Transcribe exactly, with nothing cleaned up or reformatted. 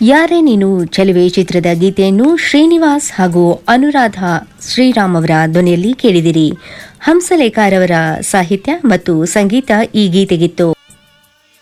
ಯಾರೇ ನೀನು ಚೆಲುವೆ ಚಿತ್ರದ ಗೀತೆಯನ್ನು ಶ್ರೀನಿವಾಸ್ ಹಾಗೂ ಅನುರಾಧ ಶ್ರೀರಾಮ್ ಅವರ ಧ್ವನಿಯಲ್ಲಿ ಕೇಳಿದಿರಿ. ಹಂಸಲೇಖರವರ ಸಾಹಿತ್ಯ ಮತ್ತು ಸಂಗೀತ ಈ ಗೀತೆಗಿತ್ತು.